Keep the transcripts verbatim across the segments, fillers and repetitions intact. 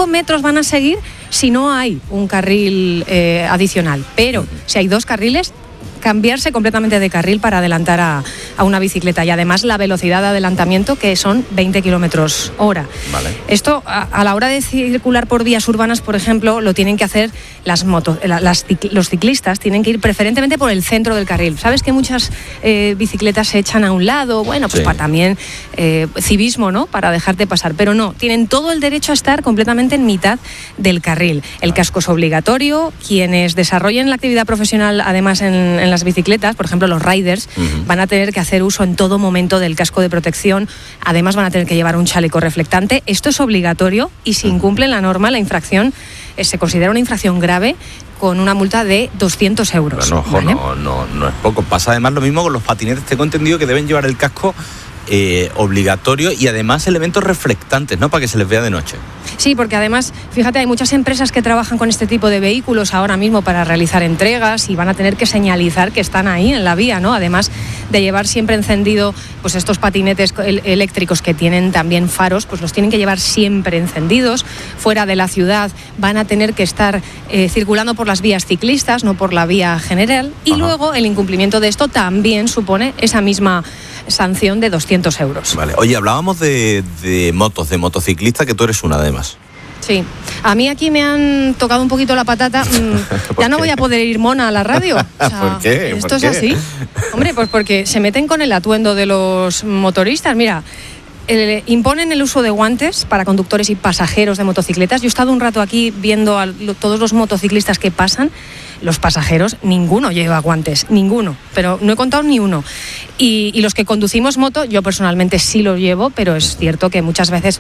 cinco metros van a seguir si no hay un carril eh, adicional. Pero si hay dos carriles, cambiarse completamente de carril para adelantar a, a una bicicleta, y además la velocidad de adelantamiento, que son veinte kilómetros hora. Vale. Esto a, a la hora de circular por vías urbanas, por ejemplo, lo tienen que hacer las motos, la, las, los ciclistas tienen que ir preferentemente por el centro del carril. Sabes que muchas eh, bicicletas se echan a un lado, bueno, pues sí. para también eh, civismo, ¿no? Para dejarte pasar, pero no, tienen todo el derecho a estar completamente en mitad del carril. El vale. casco es obligatorio. Quienes desarrollen la actividad profesional, además en, en las bicicletas, por ejemplo los riders, uh-huh. van a tener que hacer uso en todo momento del casco de protección. Además van a tener que llevar un chaleco reflectante. Esto es obligatorio, y si incumplen la norma, la infracción eh, se considera una infracción grave, con una multa de doscientos euros. Pero no, ojo, ¿vale? no, no, no es poco. Pasa además lo mismo con los patinetes. Tengo entendido que deben llevar el casco eh, obligatorio, y además elementos reflectantes, ¿no? Para que se les vea de noche. Sí, porque además, fíjate, hay muchas empresas que trabajan con este tipo de vehículos ahora mismo para realizar entregas, y van a tener que señalizar que están ahí en la vía, ¿no? Además de llevar siempre encendido, pues estos patinetes eléctricos que tienen también faros, pues los tienen que llevar siempre encendidos. Fuera de la ciudad van a tener que estar eh, circulando por las vías ciclistas, no por la vía general. Y Ajá. luego el incumplimiento de esto también supone esa misma sanción de doscientos euros. Vale. Oye, hablábamos de, de motos, de motociclista, que tú eres una además. Sí, a mí aquí me han tocado un poquito la patata. Mm, ya no voy a poder ir mona a la radio. O sea, ¿Por qué? ¿Esto ¿Por es qué? así? Hombre, pues porque se meten con el atuendo de los motoristas. Mira, eh, imponen el uso de guantes para conductores y pasajeros de motocicletas. Yo he estado un rato aquí viendo a lo, todos los motociclistas que pasan. Los pasajeros, ninguno lleva guantes, ninguno, pero no he contado ni uno. Y, y los que conducimos moto, yo personalmente sí lo llevo, pero es cierto que muchas veces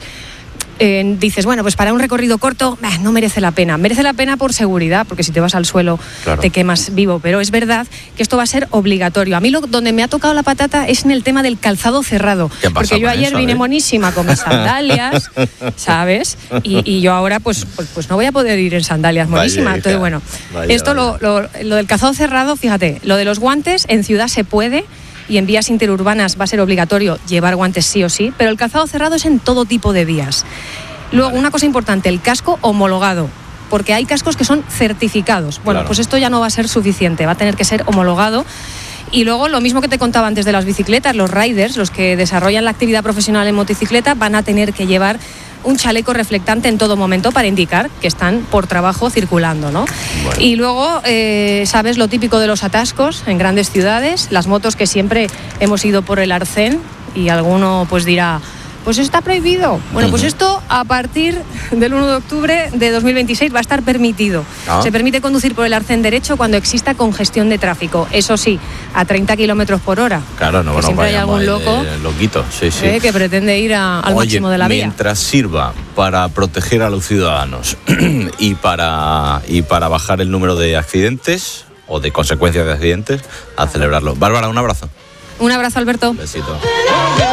Eh, dices, bueno, pues para un recorrido corto eh, no merece la pena. Merece la pena por seguridad, porque si te vas al suelo claro. te quemas vivo. Pero es verdad que esto va a ser obligatorio. A mí lo, donde me ha tocado la patata es en el tema del calzado cerrado. Porque yo ayer eso, vine eh? monísima con mis sandalias, ¿sabes? Y, y yo ahora pues, pues, pues no voy a poder ir en sandalias monísima. Vaya, Entonces, bueno, vaya, esto vaya. Lo, lo, lo del calzado cerrado, fíjate, lo de los guantes en ciudad se puede, y en vías interurbanas va a ser obligatorio llevar guantes sí o sí, pero el calzado cerrado es en todo tipo de vías. Luego, vale. una cosa importante, el casco homologado, porque hay cascos que son certificados. Bueno, claro. pues esto ya no va a ser suficiente, va a tener que ser homologado. Y luego, lo mismo que te contaba antes de las bicicletas, los riders, los que desarrollan la actividad profesional en motocicleta, van a tener que llevar un chaleco reflectante en todo momento para indicar que están por trabajo circulando, ¿no? Bueno. Y luego, eh, sabes lo típico de los atascos en grandes ciudades, las motos que siempre hemos ido por el arcén, y alguno pues dirá, pues está prohibido. Bueno, uh-huh. pues esto a partir del uno de octubre de dos mil veintiséis va a estar permitido. Ah. Se permite conducir por el arcén derecho cuando exista congestión de tráfico. Eso sí, a treinta kilómetros por hora. Claro, no, que bueno, siempre hay algún loco eh, loquito, sí, sí. Eh, que pretende ir a, al Oye, máximo de la vía. Mientras sirva para proteger a los ciudadanos y para y para bajar el número de accidentes o de consecuencias de accidentes, a celebrarlo. Bárbara, un abrazo. Un abrazo, Alberto. Un besito.